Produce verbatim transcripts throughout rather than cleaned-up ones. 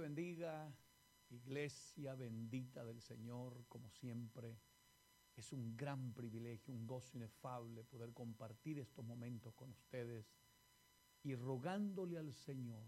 bendiga, iglesia bendita del Señor, como siempre. Es un gran privilegio, un gozo inefable poder compartir estos momentos con ustedes y rogándole al Señor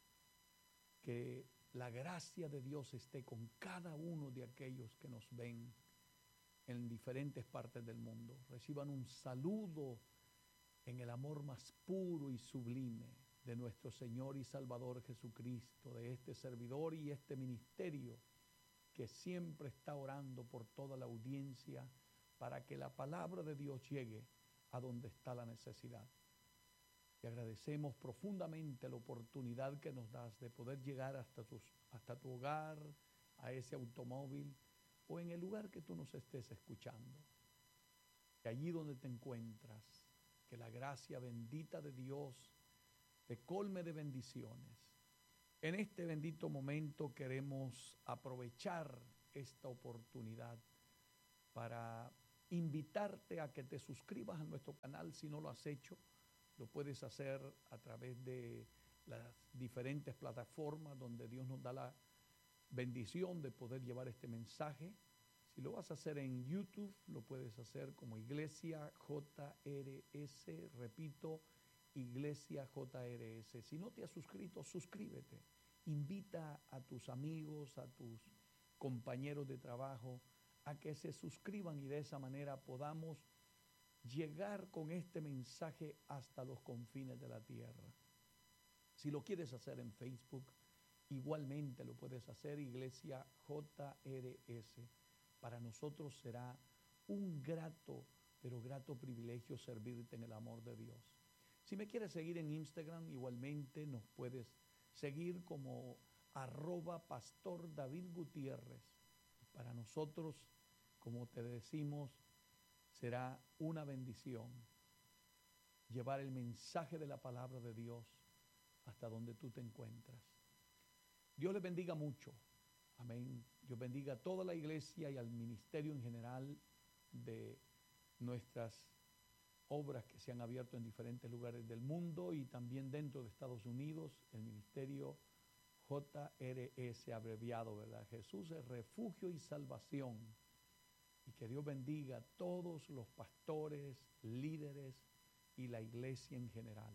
que la gracia de Dios esté con cada uno de aquellos que nos ven en diferentes partes del mundo. Reciban un saludo en el amor más puro y sublime de nuestro Señor y Salvador Jesucristo, de este servidor y este ministerio que siempre está orando por toda la audiencia para que la palabra de Dios llegue a donde está la necesidad. Te agradecemos profundamente la oportunidad que nos das de poder llegar hasta, tus, hasta tu hogar, a ese automóvil o en el lugar que tú nos estés escuchando. Que allí donde te encuentras, que la gracia bendita de Dios te colme de bendiciones. En este bendito momento queremos aprovechar esta oportunidad para invitarte a que te suscribas a nuestro canal si no lo has hecho. Lo puedes hacer a través de las diferentes plataformas donde Dios nos da la bendición de poder llevar este mensaje. Si lo vas a hacer en YouTube, lo puedes hacer como Iglesia J R S, repito, Iglesia J R S. Si no te has suscrito, suscríbete. Invita a tus amigos, a tus compañeros de trabajo a que se suscriban y de esa manera podamos llegar con este mensaje hasta los confines de la tierra. Si lo quieres hacer en Facebook, igualmente lo puedes hacer, Iglesia J R S. Para nosotros será un grato, pero grato privilegio servirte en el amor de Dios. Si me quieres seguir en Instagram, igualmente nos puedes seguir como arroba pastor David Gutiérrez. Para nosotros, como te decimos, será una bendición llevar el mensaje de la palabra de Dios hasta donde tú te encuentras. Dios les bendiga mucho. Amén. Dios bendiga a toda la iglesia y al ministerio en general de nuestras obras que se han abierto en diferentes lugares del mundo y también dentro de Estados Unidos, el ministerio J R S abreviado, ¿verdad? Jesús es refugio y salvación. Y que Dios bendiga a todos los pastores, líderes y la iglesia en general.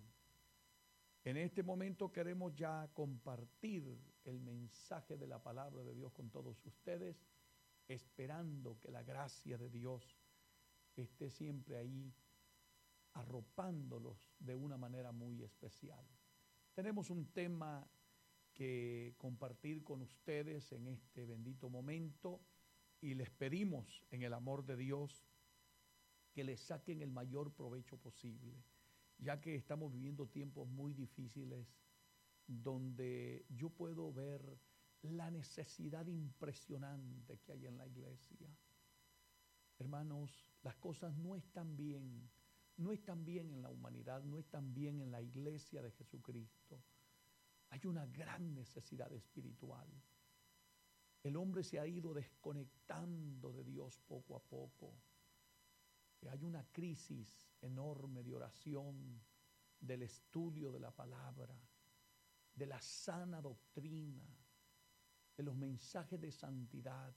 En este momento queremos ya compartir el mensaje de la palabra de Dios con todos ustedes, esperando que la gracia de Dios esté siempre ahí, arropándolos de una manera muy especial. Tenemos un tema que compartir con ustedes en este bendito momento y les pedimos en el amor de Dios que les saquen el mayor provecho posible, ya que estamos viviendo tiempos muy difíciles donde yo puedo ver la necesidad impresionante que hay en la iglesia. Hermanos, las cosas no están bien, no están bien en la humanidad, no están bien en la iglesia de Jesucristo. Hay una gran necesidad espiritual. El hombre se ha ido desconectando de Dios poco a poco. Hay una crisis enorme de oración, del estudio de la palabra, de la sana doctrina, de los mensajes de santidad,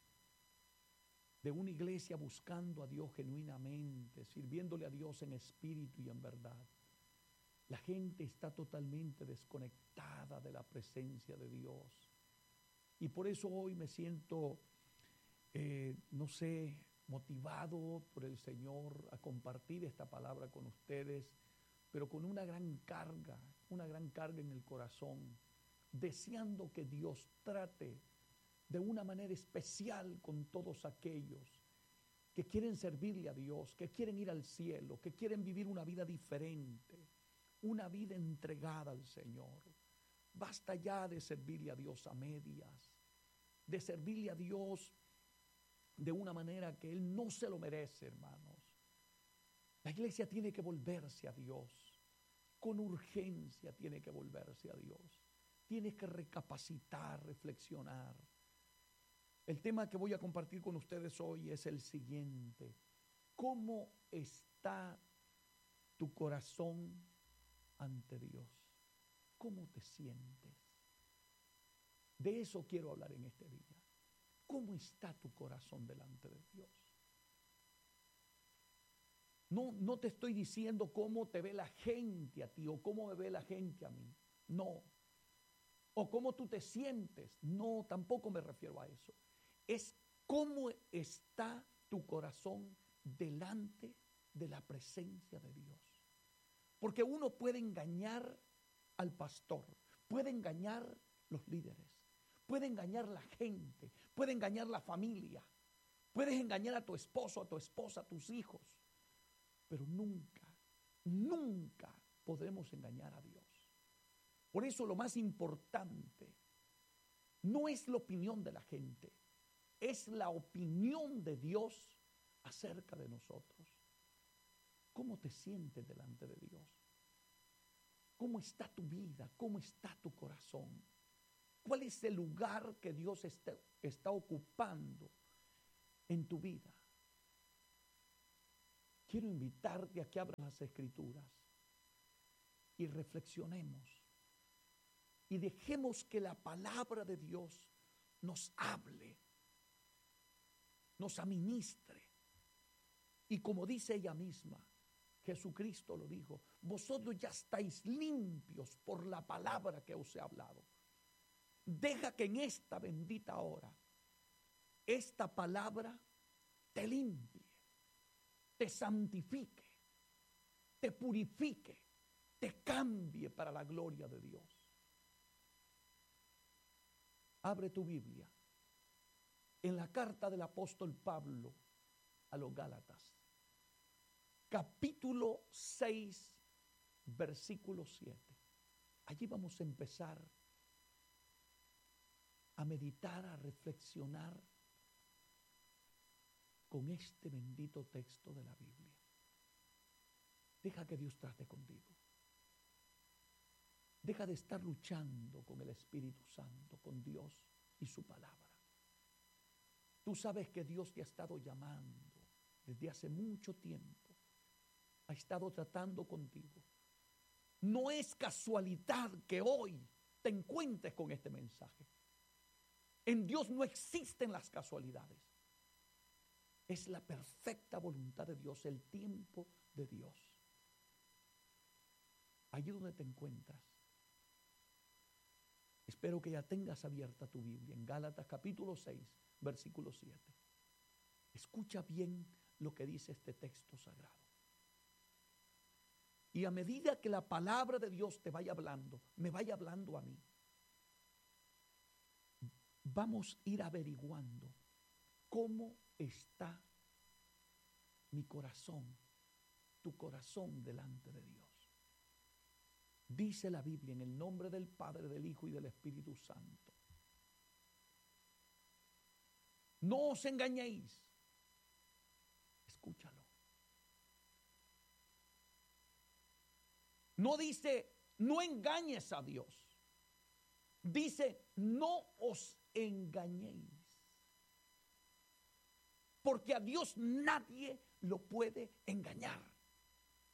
de una iglesia buscando a Dios genuinamente, sirviéndole a Dios en espíritu y en verdad. La gente está totalmente desconectada de la presencia de Dios. Y por eso hoy me siento, eh, no sé, motivado por el Señor a compartir esta palabra con ustedes, pero con una gran carga, una gran carga en el corazón, deseando que Dios trate de una manera especial con todos aquellos que quieren servirle a Dios, que quieren ir al cielo, que quieren vivir una vida diferente, una vida entregada al Señor. Basta ya de servirle a Dios a medias, de servirle a Dios de una manera que Él no se lo merece, hermanos. La iglesia tiene que volverse a Dios. Con urgencia tiene que volverse a Dios. Tienes que recapacitar, reflexionar. El tema que voy a compartir con ustedes hoy es el siguiente. ¿Cómo está tu corazón ante Dios? ¿Cómo te sientes? De eso quiero hablar en este día. ¿Cómo está tu corazón delante de Dios? No, no te estoy diciendo cómo te ve la gente a ti o cómo me ve la gente a mí. No. O cómo tú te sientes. No, tampoco me refiero a eso. Es cómo está tu corazón delante de la presencia de Dios. Porque uno puede engañar al pastor, puede engañar los líderes, puede engañar la gente, puede engañar la familia, puedes engañar a tu esposo, a tu esposa, a tus hijos, pero nunca, nunca podremos engañar a Dios. Por eso lo más importante no es la opinión de la gente, es la opinión de Dios acerca de nosotros. ¿Cómo te sientes delante de Dios? ¿Cómo está tu vida? ¿Cómo está tu corazón? ¿Cuál es el lugar que Dios está, está ocupando en tu vida? Quiero invitarte a que abras las Escrituras y reflexionemos y dejemos que la palabra de Dios nos hable, nos administre. Y como dice ella misma, Jesucristo lo dijo, vosotros ya estáis limpios por la palabra que os he hablado. Deja que en esta bendita hora, esta palabra te limpie, te santifique, te purifique, te cambie para la gloria de Dios. Abre tu Biblia en la carta del apóstol Pablo a los Gálatas, capítulo seis, versículo siete. Allí vamos a empezar a meditar, a reflexionar con este bendito texto de la Biblia. Deja que Dios trate contigo. Deja de estar luchando con el Espíritu Santo, con Dios y su palabra. Tú sabes que Dios te ha estado llamando desde hace mucho tiempo. Ha estado tratando contigo. No es casualidad que hoy te encuentres con este mensaje. En Dios no existen las casualidades. Es la perfecta voluntad de Dios, el tiempo de Dios. Allí donde te encuentras, espero que ya tengas abierta tu Biblia en Gálatas capítulo seis, versículo siete. Escucha bien lo que dice este texto sagrado. Y a medida que la palabra de Dios te vaya hablando, me vaya hablando a mí, vamos a ir averiguando cómo está mi corazón, tu corazón delante de Dios. Dice la Biblia en el nombre del Padre, del Hijo y del Espíritu Santo. No os engañéis. Escúchalo. No dice, no engañes a Dios. Dice, no os engañéis. Porque a Dios nadie lo puede engañar.